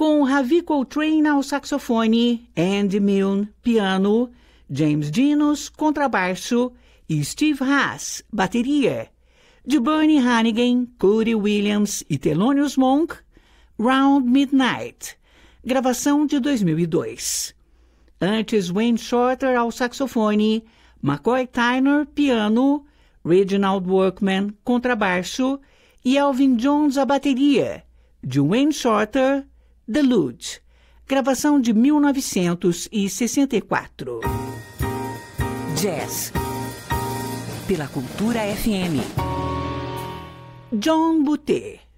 com Ravi Coltrane ao saxofone, Andy Milne, piano, James Dinos, contrabaixo e Steve Haas, bateria. De Bernie Hannigan, Cody Williams e Thelonious Monk, Round Midnight, gravação de 2002. Antes, Wayne Shorter ao saxofone, McCoy Tyner, piano, Reginald Workman, contrabaixo e Elvin Jones à bateria. De Wayne Shorter, The Lute, gravação de 1964. Jazz pela Cultura FM. John Butte.